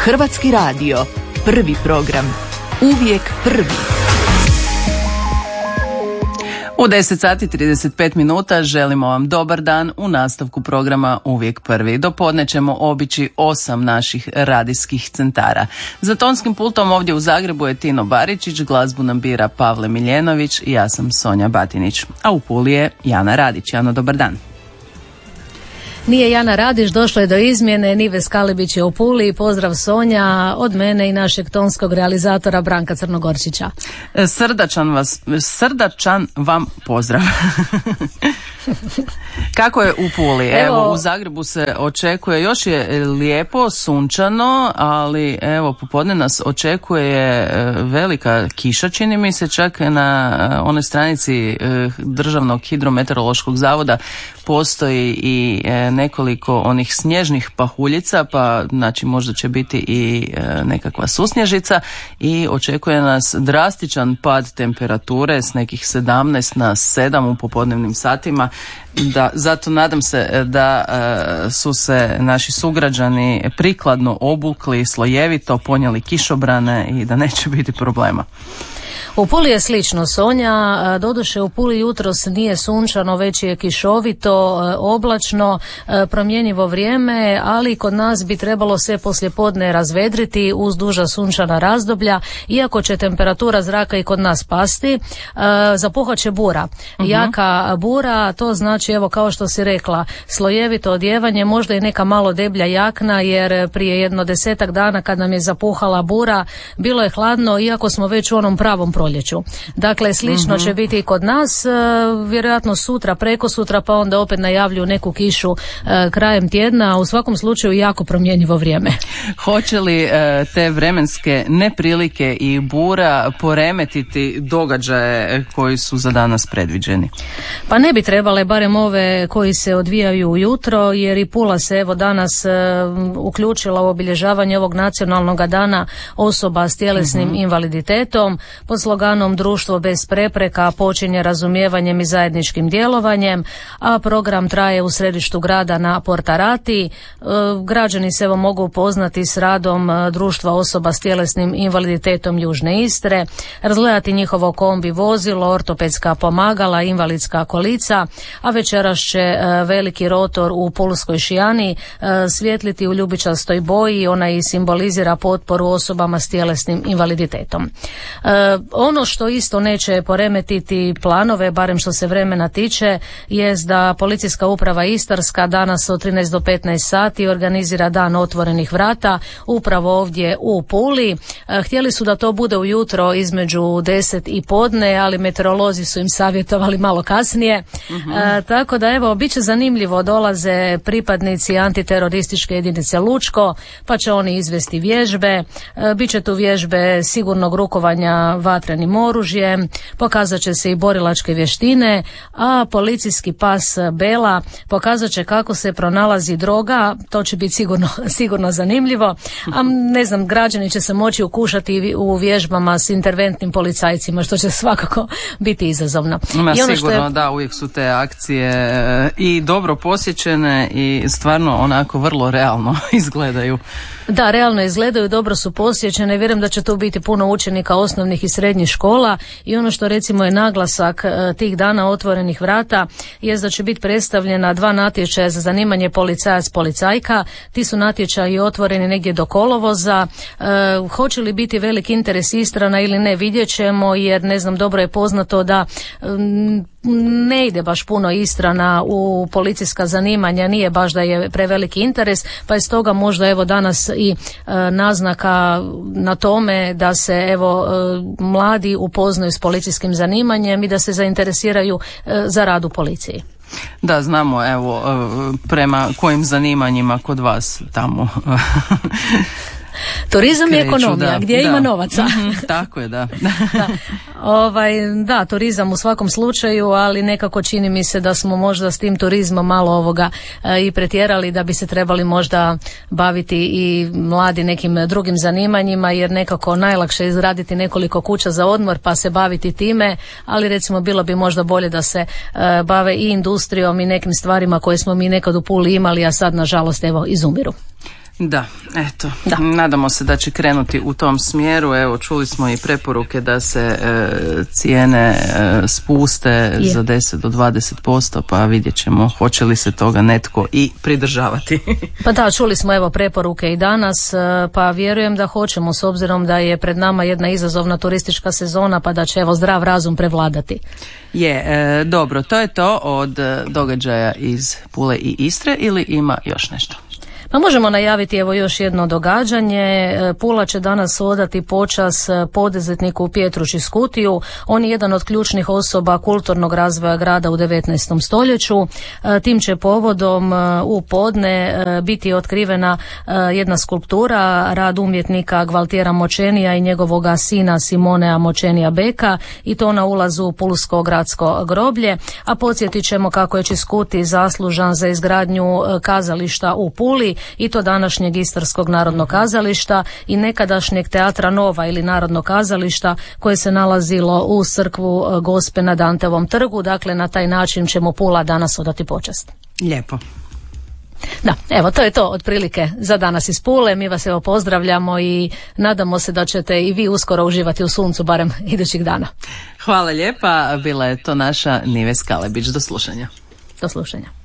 Hrvatski radio, prvi program, uvijek prvi. U 10 sati 35 minuta želimo vam dobar dan u nastavku programa Uvijek prvi. Dopodne ćemo obići 8 naših radijskih centara. Za tonskim pultom ovdje u Zagrebu je Tino Baričić, glazbu nam bira Pavle Miljenović i ja sam Sonja Batinić. A u Puli je Jana Radić. Jano, dobar dan. Nije Jana Radić, došlo je do izmjene, Nive Skalibić je u Puli. Pozdrav Sonja od mene i našeg tonskog realizatora Branka Crnogorčića. Srdačan vam pozdrav. Kako je u Puli? Evo, u Zagrebu se očekuje, još je lijepo, sunčano, ali evo, popodne nas očekuje velika kiša, čini mi se, čak na onoj stranici Državnog hidrometeorološkog zavoda postoji i nekoliko onih snježnih pahuljica, pa znači možda će biti i nekakva susnježica i očekuje nas drastičan pad temperature s nekih 17 na 7 u popodnevnim satima. Zato nadam se da su se naši sugrađani prikladno obukli, slojevito ponijeli kišobrane i da neće biti problema. U Puli je slično, Sonja, doduše u Puli jutros nije sunčano, već je kišovito, oblačno, promjenjivo vrijeme, ali kod nas bi trebalo se poslijepodne razvedriti uz duža sunčana razdoblja, iako će temperatura zraka i kod nas pasti, zapuhat će bura. Jaka bura, to znači, evo kao što si rekla, slojevito odjevanje, možda i neka malo deblja jakna, jer prije jedno 10 dana kad nam je zapuhala bura, bilo je hladno, iako smo već u onom pravom proljeću. Dakle, slično će biti i kod nas, vjerojatno sutra, prekosutra, pa onda opet najavljuju neku kišu krajem tjedna, u svakom slučaju jako promjenjivo vrijeme. Hoće li te vremenske neprilike i bura poremetiti događaje koji su za danas predviđeni? Pa ne bi trebale, barem ove koji se odvijaju ujutro, jer i Pula se evo danas uključila u obilježavanje ovog nacionalnog dana osoba s tjelesnim invaliditetom. Pod sloganom Društvo bez prepreka počinje razumijevanjem i zajedničkim djelovanjem, a program traje u središtu grada na Portarati. Građani se evo mogu upoznati s radom Društva osoba s tjelesnim invaliditetom Južne Istre, razgledati njihovo kombi vozilo, ortopedska pomagala, invalidska kolica, a večeras će veliki rotor u Pulskoj Šijani svjetliti u ljubičastoj boji, ona i simbolizira potporu osobama s tjelesnim invaliditetom. Ono što isto neće poremetiti planove, barem što se vremena tiče, jest da Policijska uprava Istarska danas od 13 do 15 sati organizira dan otvorenih vrata upravo ovdje u Puli. Htjeli su da to bude ujutro između 10 i podne, ali meteorolozi su im savjetovali malo kasnije. Tako da evo, bit će zanimljivo, dolaze pripadnici antiterorističke jedinice Lučko, pa će oni izvesti vježbe. Bit će tu vježbe sigurnog rukovanja vatrenim oružjem, pokazat će se i borilačke vještine, a policijski pas Bela pokazat će kako se pronalazi droga, to će biti sigurno zanimljivo, a ne znam, građani će se moći ukušati u vježbama s interventnim policajcima, što će svakako biti izazovno. Sigurno, da, uvijek su te akcije i dobro posjećene i stvarno onako vrlo realno izgledaju. Da, realno izgledaju, dobro su posjećene, vjerujem da će tu biti puno učenika osnovnih i srednjih škola i ono što recimo je naglasak tih dana otvorenih vrata je da će biti predstavljena 2 natječaja za zanimanje policajac-policajka. Ti su natječaji otvoreni negdje do kolovoza. Hoće li biti velik interes Istrana ili ne, vidjet ćemo, jer ne znam, dobro je poznato da ne ide baš puno Istrana u policijska zanimanja, nije baš da je preveliki interes, pa je stoga možda evo danas i naznaka na tome da se evo mladi upoznaju s policijskim zanimanjem i da se zainteresiraju za rad u policiji. Da, znamo evo prema kojim zanimanjima kod vas tamo Turizam i ekonomija, gdje ima novaca. Tako je, da. Da, turizam u svakom slučaju, ali nekako čini mi se da smo možda s tim turizmom malo i pretjerali, da bi se trebali možda baviti i mladi nekim drugim zanimanjima, jer nekako najlakše izraditi nekoliko kuća za odmor pa se baviti time, ali recimo bilo bi možda bolje da se bave i industrijom i nekim stvarima koje smo mi nekad u Puli imali, a sad nažalost evo izumiru. Da, eto, nadamo se da će krenuti u tom smjeru. Evo, čuli smo i preporuke da se cijene spuste za 10 do 20%, pa vidjet ćemo hoće li se toga netko i pridržavati. Pa da, čuli smo evo preporuke i danas, pa vjerujem da hoćemo, s obzirom da je pred nama jedna izazovna turistička sezona, pa da će evo zdrav razum prevladati. Dobro, to je to od događaja iz Pule i Istre, ili ima još nešto? Pa možemo najaviti evo još jedno događanje. Pula će danas odati počast poduzetniku Pietru Čiskutiju. On je jedan od ključnih osoba kulturnog razvoja grada u 19. stoljeću. Tim će povodom u podne biti otkrivena jedna skulptura, rad umjetnika Gvaltiera Močenija i njegovoga sina Simonea Močenija Beka, i to na ulazu u Pulsko gradsko groblje. A podsjetit ćemo kako je Čiskuti zaslužan za izgradnju kazališta u Puli, i to današnjeg Istarskog narodnog kazališta i nekadašnjeg Teatra Nova ili Narodnog kazališta koje se nalazilo u crkvu Gospe na Danteovom trgu. Dakle, na taj način ćemo Pula danas odati počast. Lijepo. Da, evo, to je to otprilike za danas iz Pule. Mi vas evo pozdravljamo i nadamo se da ćete i vi uskoro uživati u suncu, barem idućih dana. Hvala lijepa, bila je to naša Nives Kalebić. Do slušanja. Do slušanja.